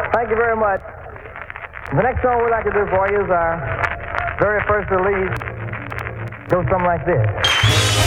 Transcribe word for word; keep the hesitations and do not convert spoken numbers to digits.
Thank you very much. The next song we'd like to do for you is our very first release. Goes something like this.